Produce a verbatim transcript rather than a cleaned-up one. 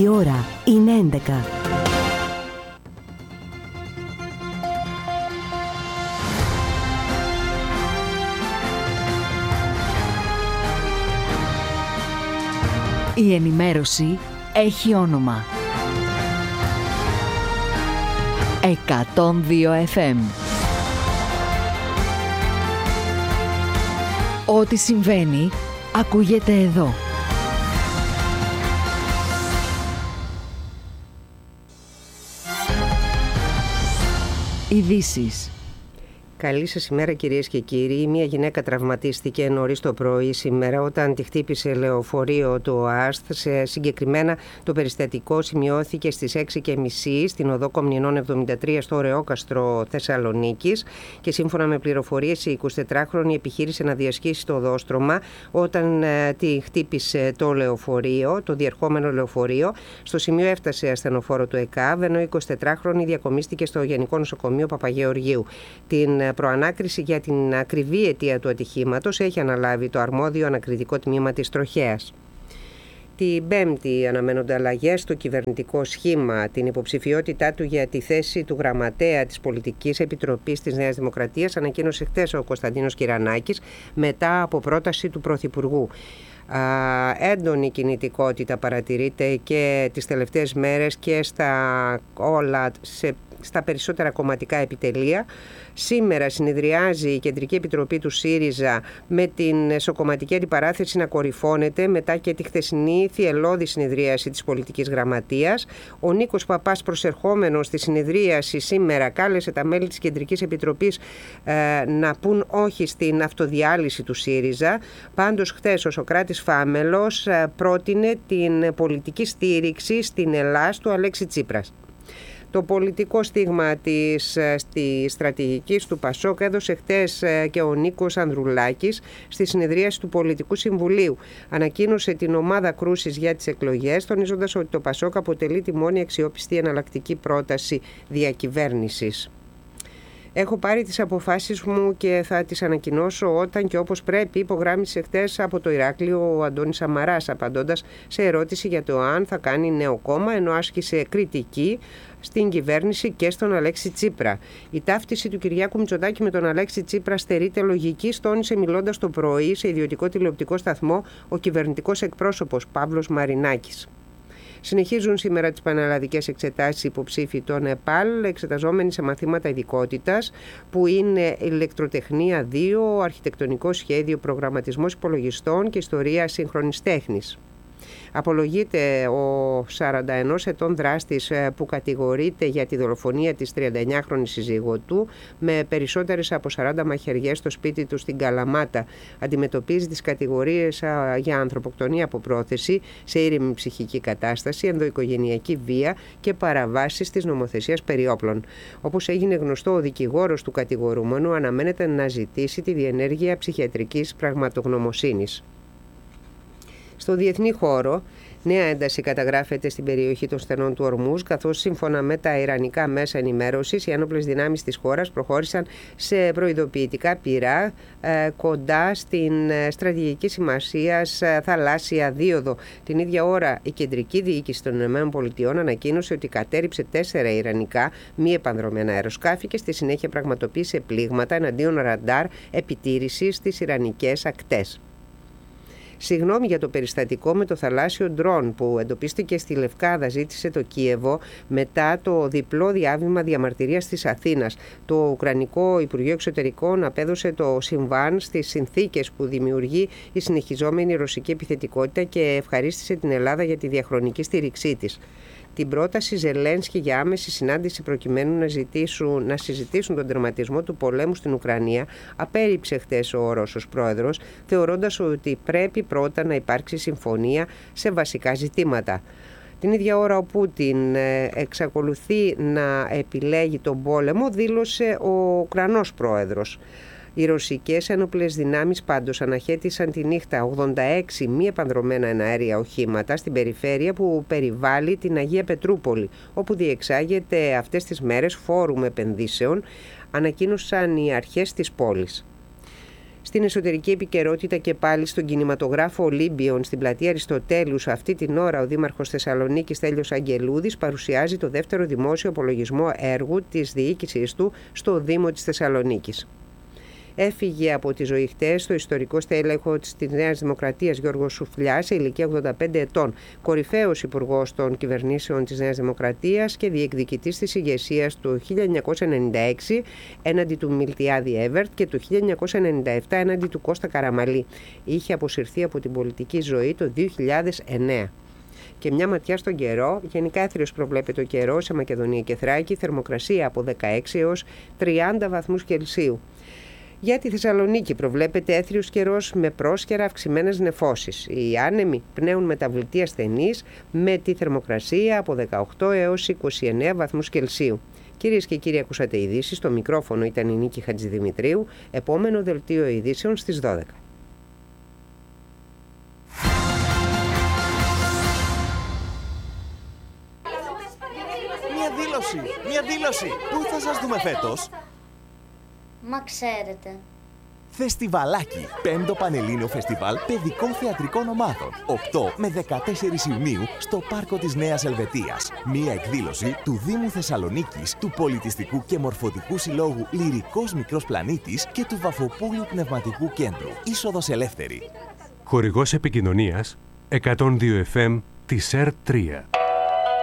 ώρα είναι έντεκα. Η ενημέρωση έχει όνομα. εκατόν δύο εφ εμ. Ό,τι συμβαίνει, ακούγεται εδώ. Ειδήσεις. Καλή σας ημέρα κυρίες και κύριοι. Μία γυναίκα τραυματίστηκε νωρίς το πρωί σήμερα όταν τη χτύπησε λεωφορείο του ΟΑΣΤ. Σε συγκεκριμένα το περιστατικό σημειώθηκε στις έξι και μισή στην οδό Κομνηνών εβδομήντα τρία στο Ρεόκαστρο Θεσσαλονίκης και σύμφωνα με πληροφορίες η εικοσιτετράχρονη επιχείρησε να διασχίσει το οδόστρωμα όταν ε, τη χτύπησε το λεωφορείο, το διερχόμενο λεωφορείο. Στο σημείο έφτασε ασθενοφόρο του ΕΚΑΒ, ενώ η εικοσιτετράχρονη διακομίστηκε στο Γενικό Νοσοκομείο Παπαγεωργίου. Την προανάκριση για την ακριβή αιτία του ατυχήματος έχει αναλάβει το αρμόδιο ανακριτικό τμήμα της τροχέας. Την Πέμπτη αναμένονται αλλαγές στο κυβερνητικό σχήμα. Την υποψηφιότητά του για τη θέση του γραμματέα της Πολιτικής Επιτροπής της Νέας Δημοκρατίας ανακοίνωσε χτες ο Κωνσταντίνος Κυρανάκης μετά από πρόταση του Πρωθυπουργού. Α, έντονη κινητικότητα παρατηρείται και τις τελευταίες μέρες και στα όλα σε στα περισσότερα κομματικά επιτελεία. Σήμερα συνεδριάζει η Κεντρική Επιτροπή του ΣΥΡΙΖΑ με την εσωκομματική αντιπαράθεση να κορυφώνεται μετά και τη χθεσινή θυελλώδη συνεδρίαση της Πολιτικής Γραμματείας. Ο Νίκος Παπάς, προσερχόμενος στη συνεδρίαση σήμερα, κάλεσε τα μέλη της Κεντρικής Επιτροπής ε, να πούν όχι στην αυτοδιάλυση του ΣΥΡΙΖΑ. Πάντως χθες ο Σωκράτης Φάμελος ε, πρότεινε την πολιτική στήριξη στην Ελλάς του Αλέξη Τσίπρας. Το πολιτικό στίγμα της στη στρατηγικής του ΠΑΣΟΚ έδωσε χτες και ο Νίκος Ανδρουλάκης στη συνεδρίαση του Πολιτικού Συμβουλίου. Ανακοίνωσε την ομάδα κρούσης για τις εκλογές, τονίζοντας ότι το ΠΑΣΟΚ αποτελεί τη μόνη αξιόπιστη εναλλακτική πρόταση διακυβέρνησης. Έχω πάρει τις αποφάσεις μου και θα τις ανακοινώσω όταν και όπως πρέπει, υπογράμμισε χτες από το Ηράκλειο ο Αντώνης Σαμαράς, απαντώντας σε ερώτηση για το αν θα κάνει νέο κόμμα, ενώ άσκησε κριτική στην κυβέρνηση και στον Αλέξη Τσίπρα. Η ταύτιση του Κυριάκου Μητσοτάκη με τον Αλέξη Τσίπρα στερείται λογική, τόνισε μιλώντας το πρωί σε ιδιωτικό τηλεοπτικό σταθμό ο κυβερνητικός εκπρόσωπος Παύλος Μαρινάκης. Συνεχίζουν σήμερα τις πανελλαδικές εξετάσεις υποψήφοι των ΕΠΑΛ, εξεταζόμενοι σε μαθήματα ειδικότητας, που είναι ηλεκτροτεχνία δύο, αρχιτεκτονικό σχέδιο, προγραμματισμός υπολογιστών και ιστορία σύγχρονης τέχνης. Απολογείται ο σαράντα ενός ετών δράστης που κατηγορείται για τη δολοφονία της τριανταεννιάχρονης σύζυγου του με περισσότερες από σαράντα μαχαιριές στο σπίτι του στην Καλαμάτα. Αντιμετωπίζει τις κατηγορίες για ανθρωποκτονία από πρόθεση σε ήρεμη ψυχική κατάσταση, ενδοοικογενειακή βία και παραβάσεις της νομοθεσίας περί όπλων. Όπως έγινε γνωστό, ο δικηγόρος του κατηγορούμενου αναμένεται να ζητήσει τη διενέργεια ψυχιατρικής πραγματογνωμοσύνης. Στο διεθνή χώρο, νέα ένταση καταγράφεται στην περιοχή των στενών του Ορμούζ, καθώς σύμφωνα με τα ιρανικά μέσα ενημέρωσης, οι ένοπλες δυνάμεις της χώρας προχώρησαν σε προειδοποιητικά πυρά ε, κοντά στην ε, στρατηγική σημασίας ε, θαλάσσια δίωδο. Την ίδια ώρα, η κεντρική διοίκηση των ΗΠΑ ανακοίνωσε ότι κατέρριψε τέσσερα ιρανικά μη επανδρομένα αεροσκάφη και στη συνέχεια πραγματοποίησε πλήγματα εναντίον ραντάρ επιτήρησης στις ιρανικές ακτές. Συγγνώμη για το περιστατικό με το θαλάσσιο ντρόν που εντοπίστηκε στη Λευκάδα, ζήτησε το Κίεβο μετά το διπλό διάβημα διαμαρτυρίας της Αθήνας. Το Ουκρανικό Υπουργείο Εξωτερικών απέδωσε το συμβάν στις συνθήκες που δημιουργεί η συνεχιζόμενη ρωσική επιθετικότητα και ευχαρίστησε την Ελλάδα για τη διαχρονική στήριξή της. Την πρόταση Ζελένσκι για άμεση συνάντηση προκειμένου να, ζητήσουν, να συζητήσουν τον τερματισμό του πολέμου στην Ουκρανία απέρριψε χτες ο Ρώσος πρόεδρος, θεωρώντας ότι πρέπει πρώτα να υπάρξει συμφωνία σε βασικά ζητήματα. Την ίδια ώρα ο Πούτιν εξακολουθεί να επιλέγει τον πόλεμο, δήλωσε ο Ουκρανός πρόεδρος. Οι ρωσικές ένοπλες δυνάμεις πάντως αναχέτησαν τη νύχτα ογδόντα έξι μη επανδρομένα εναέρια οχήματα στην περιφέρεια που περιβάλλει την Αγία Πετρούπολη, όπου διεξάγεται αυτές τις μέρες φόρουμ επενδύσεων, ανακοίνωσαν οι αρχές της πόλης. Στην εσωτερική επικαιρότητα και πάλι στον κινηματογράφο Ολύμπιον στην πλατεία Αριστοτέλους, αυτή την ώρα ο Δήμαρχος Θεσσαλονίκης Στέλιος Αγγελούδης παρουσιάζει το δεύτερο δημόσιο απολογισμό έργου της διοίκησής του στο Δήμο της Θεσσαλονίκης. Έφυγε από τη ζωή χτες στο ιστορικό στέλεχο της Νέας Δημοκρατίας Γιώργος Σουφλιάς σε ηλικία ογδόντα πέντε ετών, κορυφαίος υπουργός των κυβερνήσεων της Νέας Δημοκρατίας και διεκδικητής της ηγεσίας του χίλια εννιακόσια ενενήντα έξι έναντι του Μιλτιάδη Έβερτ και του χίλια εννιακόσια ενενήντα επτά έναντι του Κώστα Καραμαλή. Είχε αποσυρθεί από την πολιτική ζωή το δύο χιλιάδες εννέα. Και μια ματιά στον καιρό. Γενικά έθριος προβλέπεται ο καιρός σε Μακεδονία και Θράκη, θερμοκρασία από δεκαέξι έως τριάντα βαθμούς Κελσίου. Για τη Θεσσαλονίκη προβλέπεται έθριος καιρός με πρόσκαιρα αυξημένες νεφώσεις. Οι άνεμοι πνέουν μεταβλητή ασθενής με τη θερμοκρασία από δεκαοκτώ έως είκοσι εννέα βαθμούς Κελσίου. Κυρίες και κύριοι, ακούσατε ειδήσεις. Στο μικρόφωνο ήταν η Νίκη Χατζηδημητρίου. Επόμενο δελτίο ειδήσεων στις δώδεκα. Μια δήλωση, μια δήλωση. Πού θα σας δούμε φέτος? Μα ξέρετε. Φεστιβαλάκι. Πέμπτο Πανελλήνιο Φεστιβάλ Παιδικών Θεατρικών Ομάδων. οκτώ με δεκατέσσερις Ιουνίου στο Πάρκο της Νέας Ελβετίας. Μία εκδήλωση του Δήμου Θεσσαλονίκης, του Πολιτιστικού και Μορφωτικού Συλλόγου Λυρικός Μικρός Πλανήτης και του Βαφοπούλου Πνευματικού Κέντρου. Είσοδος ελεύθερη. Χορηγός επικοινωνίας εκατόν δύο εφ εμ της ΕΡΤ τρία.